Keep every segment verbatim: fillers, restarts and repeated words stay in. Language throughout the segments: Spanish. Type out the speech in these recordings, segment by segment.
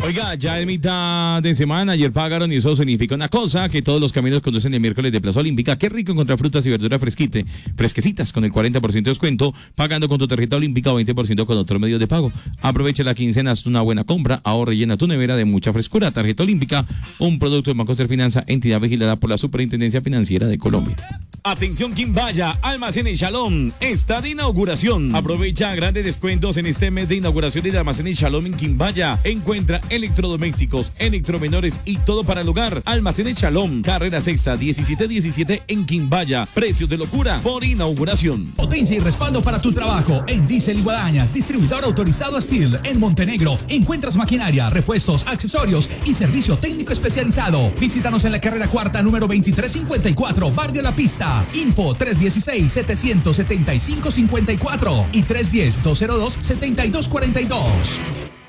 Oiga, ya es mitad de semana, ayer pagaron y eso significa una cosa, que todos los caminos conducen el miércoles de Plaza Olímpica. Qué rico encontrar frutas y verduras fresquite, fresquecitas con el cuarenta por ciento de descuento, pagando con tu tarjeta Olímpica o veinte por ciento con otros medios de pago. Aprovecha la quincena, haz una buena compra, ahorra y llena tu nevera de mucha frescura. Tarjeta Olímpica, un producto de Bancoster Finanza, entidad vigilada por la Superintendencia Financiera de Colombia. Atención Quimbaya, Almacenes Shalom, está de inauguración. Aprovecha grandes descuentos en este mes de inauguración de Almacenes Shalom en Quimbaya. Encuentra electrodomésticos, electromenores y todo para el hogar. Almacenes Shalom, carrera sexta, diecisiete diecisiete en Quimbaya. Precios de locura por inauguración. Potencia y respaldo para tu trabajo en Diesel y Guadañas, distribuidor autorizado Steel en Montenegro. Encuentras maquinaria, repuestos, accesorios y servicio técnico especializado. Visítanos en la carrera cuarta, número veintitrés cincuenta y cuatro, Barrio La Pista. Info tres uno seis, siete siete cinco, cinco cuatro y tres uno cero, dos cero dos, siete dos cuatro dos.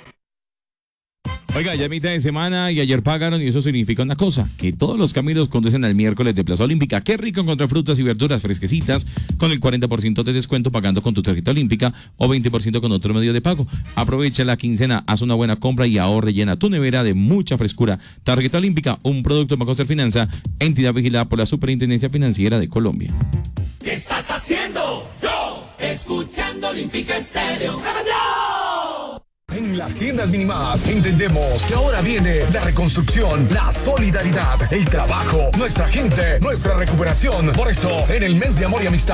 Oiga, ya mitad de semana y ayer pagaron y eso significa una cosa, que todos los caminos conducen al miércoles de Plaza Olímpica. Qué rico encontrar frutas y verduras fresquecitas con el cuarenta por ciento de descuento pagando con tu tarjeta Olímpica o veinte por ciento con otro medio de pago. Aprovecha la quincena, haz una buena compra y ahorre, llena tu nevera de mucha frescura. Tarjeta Olímpica, un producto de Bancoster Finanza, entidad vigilada por la Superintendencia Financiera de Colombia. ¿Qué estás haciendo? Yo, escuchando Olímpica Estéreo. En las tiendas mínimas entendemos que ahora viene la reconstrucción, la solidaridad, el trabajo, nuestra gente, nuestra recuperación. Por eso, en el mes de amor y amistad,